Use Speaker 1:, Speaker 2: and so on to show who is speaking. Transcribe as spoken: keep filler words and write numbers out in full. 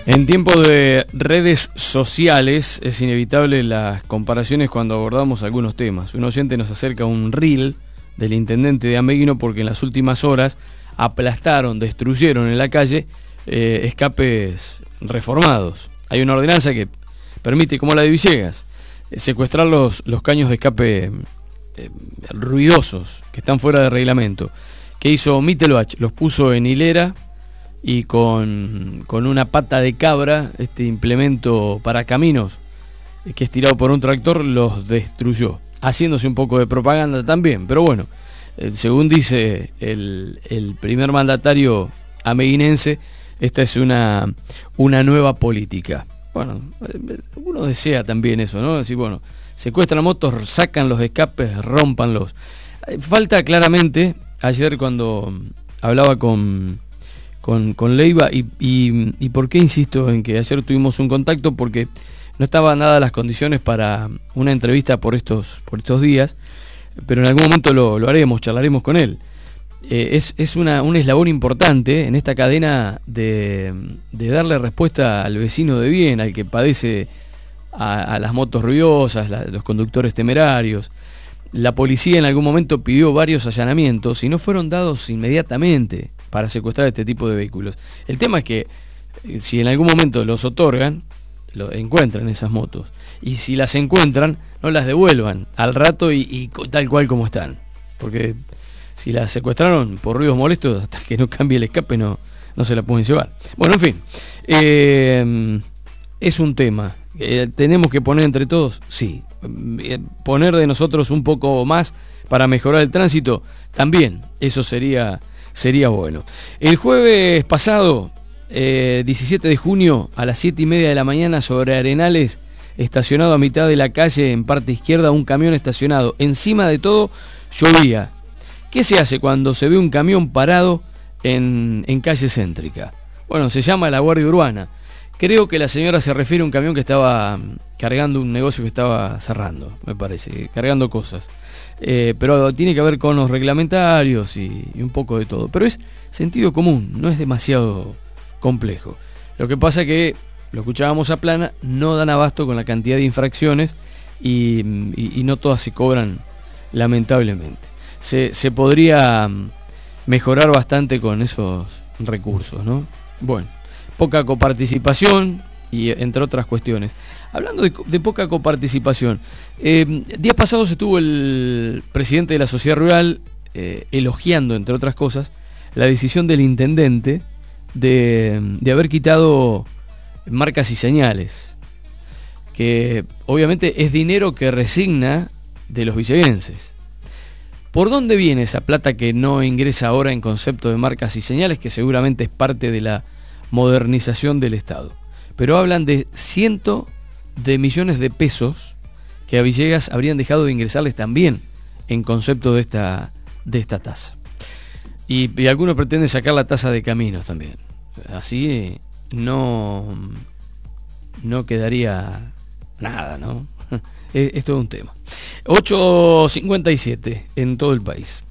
Speaker 1: En tiempo de redes sociales es inevitable las comparaciones cuando abordamos algunos temas. Un oyente nos acerca un reel del intendente de Ameguino porque en las últimas horas aplastaron, destruyeron en la calle eh, escapes reformados. Hay una ordenanza que permite, como la de Villegas, eh, secuestrar los, los caños de escape eh, ruidosos que están fuera de reglamento. ¿Qué hizo Mitelbach? Los puso en hilera y con, con una pata de cabra, este implemento para caminos que es tirado por un tractor, los destruyó, haciéndose un poco de propaganda también. Pero bueno, eh, según dice el, el primer mandatario ameguinense, esta es una, una nueva política. Bueno, uno desea también eso, ¿no? Decir, bueno, secuestran motos, sacan los escapes, rómpanlos. Falta claramente, ayer cuando hablaba con... Con, con Leiva y, y, y por qué insisto en que ayer tuvimos un contacto, porque no estaban dadas las condiciones para una entrevista por estos, por estos días, pero en algún momento lo, lo haremos, charlaremos con él. Eh, es es una, un eslabón importante en esta cadena de, de darle respuesta al vecino de bien, al que padece a, a las motos ruidosas, la, los conductores temerarios. La policía en algún momento pidió varios allanamientos y no fueron dados inmediatamente para secuestrar este tipo de vehículos. El tema es que si en algún momento los otorgan, lo encuentran esas motos, y si las encuentran, no las devuelvan al rato y, y tal cual como están, porque si las secuestraron por ruidos molestos, hasta que no cambie el escape no, no se la pueden llevar. Bueno, en fin, eh, es un tema. Eh, ¿Tenemos que poner entre todos? Sí. Eh, poner de nosotros un poco más para mejorar el tránsito, también, eso sería... sería bueno. El jueves pasado, eh, diecisiete de junio, a las siete y media de la mañana, sobre Arenales, estacionado a mitad de la calle, en parte izquierda, un camión estacionado. Encima de todo, llovía. ¿Qué se hace cuando se ve un camión parado en, en calle céntrica? Bueno, se llama la Guardia Urbana. Creo que la señora se refiere a un camión que estaba cargando un negocio que estaba cerrando, me parece, cargando cosas. Eh, pero tiene que ver con los reglamentarios y, y un poco de todo. Pero es sentido común, no es demasiado complejo. Lo que pasa que, lo escuchábamos a Plana, no dan abasto con la cantidad de infracciones y, y, y no todas se cobran, lamentablemente. Se, se podría mejorar bastante con esos recursos, ¿no? Bueno, poca coparticipación y entre otras cuestiones. Hablando de, de poca coparticipación, eh, días pasados estuvo el presidente de la Sociedad Rural eh, elogiando, entre otras cosas, la decisión del intendente de, de haber quitado marcas y señales, que obviamente es dinero que resigna de los viceguenses. ¿Por dónde viene esa plata que no ingresa ahora en concepto de marcas y señales, que seguramente es parte de la modernización del Estado? Pero hablan de ciento de millones de pesos que a Villegas habrían dejado de ingresarles también en concepto de esta, de esta tasa. Y, y algunos pretenden sacar la tasa de caminos también. Así no, no quedaría nada, ¿no? Es, es todo un tema. ocho cincuenta y siete en todo el país.